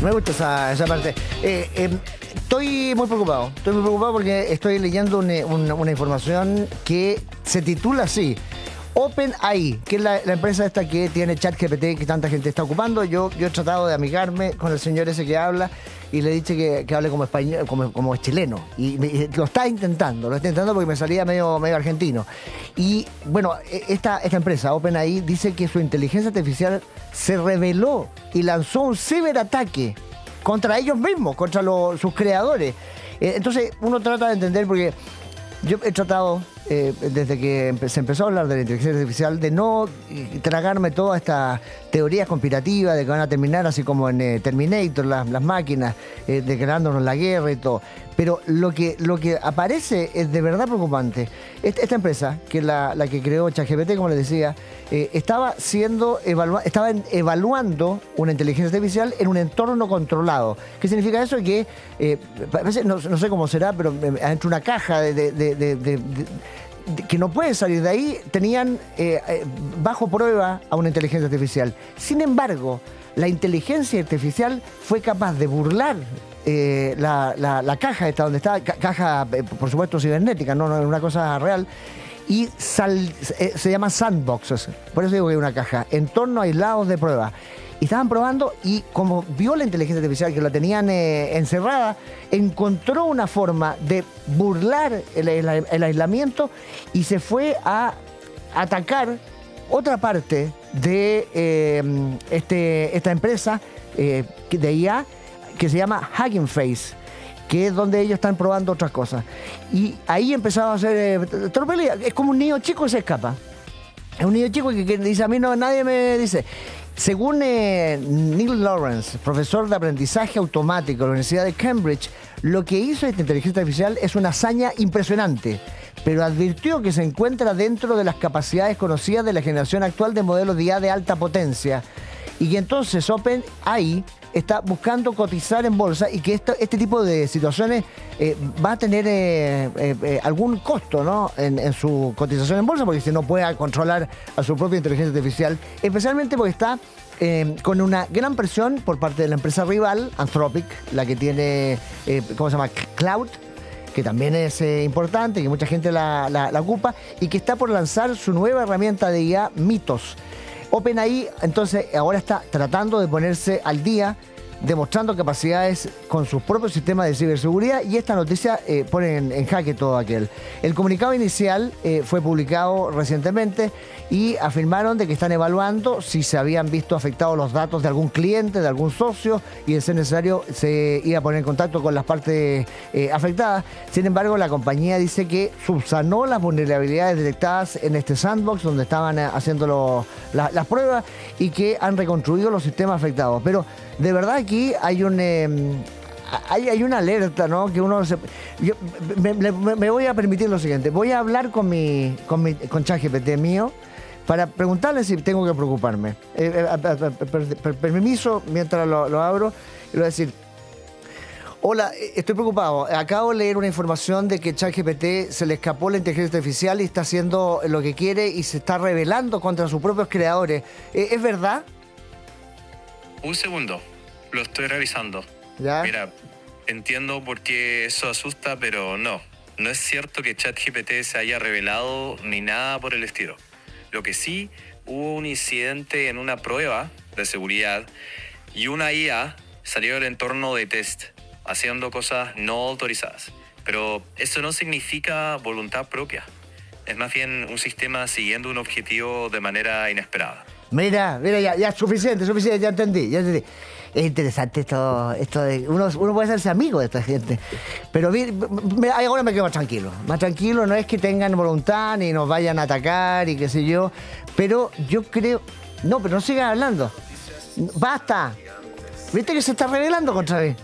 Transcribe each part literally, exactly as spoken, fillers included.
Me gusta esa, esa parte. Eh, eh, estoy muy preocupado. Estoy muy preocupado porque estoy leyendo una, una, una información que se titula así. OpenAI, que es la, la empresa esta que tiene ChatGPT que tanta gente está ocupando. Yo, yo he tratado de amigarme con el señor ese que habla y le he dicho que, que hable como español, como, como chileno. Y, y lo está intentando, lo está intentando porque me salía medio, medio argentino. Y bueno, esta, esta empresa, OpenAI, dice que su inteligencia artificial se reveló y lanzó un ciberataque contra ellos mismos, contra lo, sus creadores. Eh, entonces uno trata de entender porque yo he tratado, eh, desde que se empezó a hablar de la inteligencia artificial, de no tragarme todas estas teorías conspirativas de que van a terminar así como en eh, Terminator, las, las máquinas, eh, declarándonos la guerra y todo. Pero lo que, lo que aparece es de verdad preocupante. Esta, esta empresa, que es la, la que creó ChatGPT, como les decía, eh, estaba siendo evalua estaba evaluando una inteligencia artificial en un entorno controlado. ¿Qué significa eso? Que eh, no, no sé cómo será, pero adentro de una caja de, de, de, de, de, de que no puede salir de ahí, tenían eh, eh, bajo prueba a una inteligencia artificial. Sin embargo, la inteligencia artificial fue capaz de burlar eh, la, la, la caja esta donde está, ca caja eh, por supuesto cibernética, no, no una cosa real, y sal, eh, se llama sandboxes, por eso digo que es una caja, entornos aislados de prueba. Y estaban probando y como vio la inteligencia artificial que la tenían eh, encerrada, encontró una forma de burlar el, el, el aislamiento y se fue a atacar otra parte de eh, este, esta empresa eh, de I A que se llama Hugging Face, que es donde ellos están probando otras cosas. Y ahí empezaba a hacer eh, tropelía. Es como un niño chico que se escapa. Es un niño chico que, que dice, a mí no, nadie me dice... Según eh, Neil Lawrence, profesor de aprendizaje automático de la Universidad de Cambridge, lo que hizo esta inteligencia artificial es una hazaña impresionante, pero advirtió que se encuentra dentro de las capacidades conocidas de la generación actual de modelos de I A de alta potencia y que entonces OpenAI está buscando cotizar en bolsa y que esto, este tipo de situaciones eh, va a tener eh, eh, eh, algún costo, ¿no? en, en su cotización en bolsa, porque si no puede controlar a su propia inteligencia artificial, especialmente porque está eh, con una gran presión por parte de la empresa rival, Anthropic, la que tiene, eh, ¿cómo se llama? Cloud, que también es eh, importante, que mucha gente la, la, la ocupa, y que está por lanzar su nueva herramienta de I A, Mythos. OpenAI, entonces, ahora está tratando de ponerse al día, demostrando capacidades con sus propios sistemas de ciberseguridad, y esta noticia eh, pone en, en jaque todo aquel. El comunicado inicial eh, fue publicado recientemente y afirmaron de que están evaluando si se habían visto afectados los datos de algún cliente, de algún socio, y de ser necesario se iba a poner en contacto con las partes eh, afectadas. Sin embargo, la compañía dice que subsanó las vulnerabilidades detectadas en este sandbox donde estaban haciendo los, la, las pruebas y que han reconstruido los sistemas afectados. Pero de verdad aquí hay un... Eh, Hay, hay una alerta, ¿no? Que uno se, yo me, me, me voy a permitir lo siguiente. Voy a hablar con mi con, mi, con ChatGPT mío para preguntarle si tengo que preocuparme. Eh, eh, per, per, per, permiso, mientras lo, lo abro, y le voy a decir: hola, estoy preocupado. Acabo de leer una información de que ChatGPT se le escapó la inteligencia artificial y está haciendo lo que quiere y se está rebelando contra sus propios creadores. ¿Es verdad? Un segundo, lo estoy revisando. ¿Ya? Mira, entiendo por qué eso asusta, pero no. No es cierto que ChatGPT se haya revelado ni nada por el estilo. Lo que sí, hubo un incidente en una prueba de seguridad y una I A salió del entorno de test, haciendo cosas no autorizadas. Pero eso no significa voluntad propia. Es más bien un sistema siguiendo un objetivo de manera inesperada. Mira, mira, ya, ya suficiente, suficiente, ya entendí, ya entendí. Es interesante esto, esto de uno, uno puede hacerse amigo de esta gente. Pero me, me, ahora me quedo más tranquilo. Más tranquilo, no es que tengan voluntad ni nos vayan a atacar y qué sé yo. Pero yo creo... No, pero no sigas hablando. ¡Basta! ¿Viste que se está rebelando contra mí?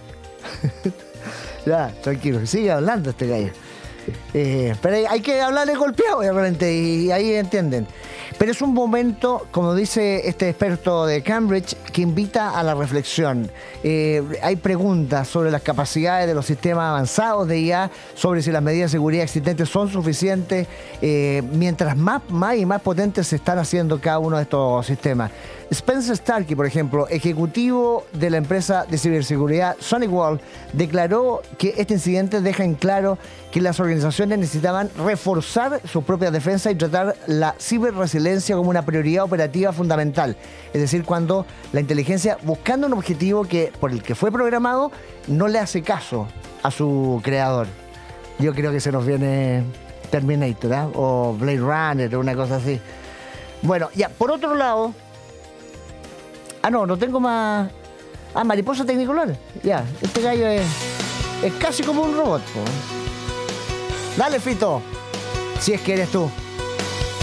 Ya, tranquilo, sigue hablando este gallo. Eh, pero hay, hay que hablarle golpeado, obviamente, y ahí entienden. Pero es un momento, como dice este experto de Cambridge, que invita a la reflexión. Eh, hay preguntas sobre las capacidades de los sistemas avanzados de I A, sobre si las medidas de seguridad existentes son suficientes, eh, mientras más, más y más potentes se están haciendo cada uno de estos sistemas. Spencer Starkey, por ejemplo, ejecutivo de la empresa de ciberseguridad SonicWall, declaró que este incidente deja en claro que las organizaciones necesitaban reforzar sus propias defensas y tratar la ciberresiliencia como una prioridad operativa fundamental. Es decir, cuando la inteligencia, buscando un objetivo que por el que fue programado, no le hace caso a su creador. Yo creo que se nos viene Terminator, ¿eh? O Blade Runner, una cosa así. Bueno, ya, por otro lado... Ah, no, no tengo más... Ah, mariposa tecnicolor. Ya, este gallo es, es casi como un robot, po. Dale, Fito, si es que eres tú.